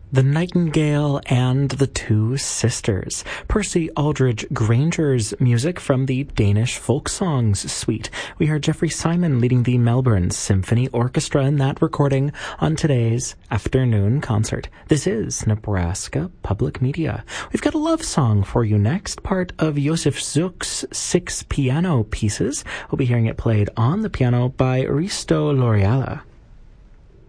The Nightingale and the Two Sisters. Percy Aldridge Granger's music from the Danish Folk Songs suite. We heard Jeffrey Simon leading the Melbourne Symphony Orchestra in that recording on today's afternoon concert. This is Nebraska Public Media. We've got a love song for you next, part of Josef Zuck's 6 piano pieces. We'll be hearing it played on the piano by Risto Loriala.